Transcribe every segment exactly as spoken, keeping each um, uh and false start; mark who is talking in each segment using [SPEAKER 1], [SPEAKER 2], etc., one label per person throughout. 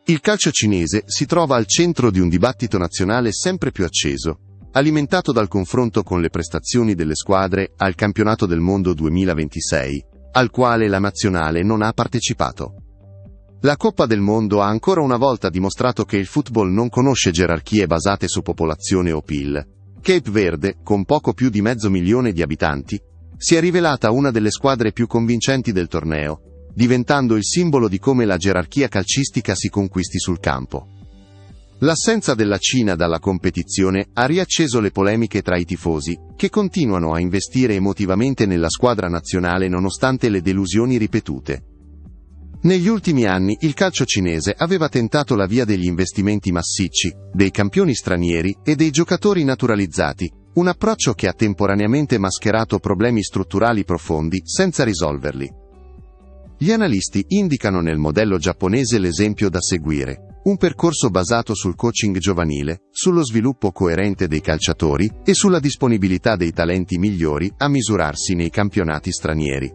[SPEAKER 1] Il calcio cinese si trova al centro di un dibattito nazionale sempre più acceso, alimentato dal confronto con le prestazioni delle squadre al Campionato del Mondo duemilaventisei, al quale la nazionale non ha partecipato. La Coppa del Mondo ha ancora una volta dimostrato che il football non conosce gerarchie basate su popolazione o P I L. Cape Verde, con poco più di mezzo milione di abitanti, si è rivelata una delle squadre più convincenti del torneo, diventando il simbolo di come la gerarchia calcistica si conquisti sul campo. L'assenza della Cina dalla competizione ha riacceso le polemiche tra i tifosi, che continuano a investire emotivamente nella squadra nazionale nonostante le delusioni ripetute. Negli ultimi anni il calcio cinese aveva tentato la via degli investimenti massicci, dei campioni stranieri e dei giocatori naturalizzati, un approccio che ha temporaneamente mascherato problemi strutturali profondi senza risolverli. Gli analisti indicano nel modello giapponese l'esempio da seguire, un percorso basato sul coaching giovanile, sullo sviluppo coerente dei calciatori e sulla disponibilità dei talenti migliori a misurarsi nei campionati stranieri.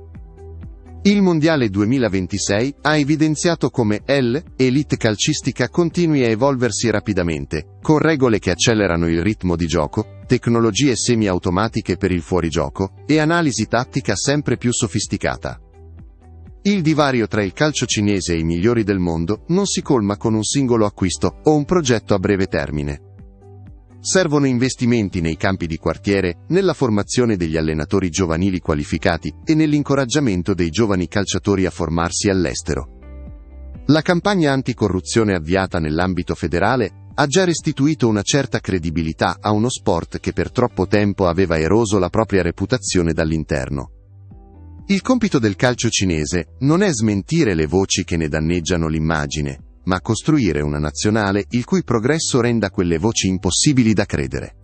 [SPEAKER 1] Il Mondiale duemilaventisei ha evidenziato come l'elite calcistica continui a evolversi rapidamente, con regole che accelerano il ritmo di gioco, tecnologie semi-automatiche per il fuorigioco e analisi tattica sempre più sofisticata. Il divario tra il calcio cinese e i migliori del mondo non si colma con un singolo acquisto o un progetto a breve termine. Servono investimenti nei campi di quartiere, nella formazione degli allenatori giovanili qualificati e nell'incoraggiamento dei giovani calciatori a formarsi all'estero. La campagna anticorruzione avviata nell'ambito federale ha già restituito una certa credibilità a uno sport che per troppo tempo aveva eroso la propria reputazione dall'interno. Il compito del calcio cinese non è smentire le voci che ne danneggiano l'immagine, ma costruire una nazionale il cui progresso renda quelle voci impossibili da credere.